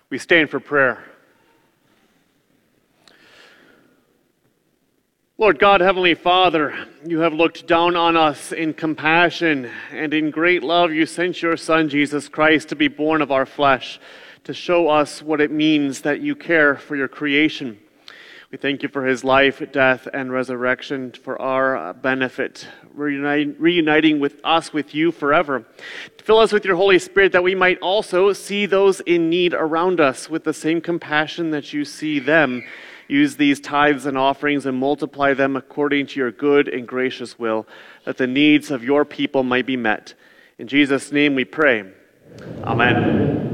We stand for prayer. Lord God, Heavenly Father, you have looked down on us in compassion, and in great love you sent your Son, Jesus Christ, to be born of our flesh, to show us what it means that you care for your creation. We thank you for his life, death, and resurrection for our benefit, reuniting with us with you forever. Fill us with your Holy Spirit that we might also see those in need around us with the same compassion that you see them. Use these tithes and offerings and multiply them according to your good and gracious will, that the needs of your people might be met. In Jesus' name we pray. Amen.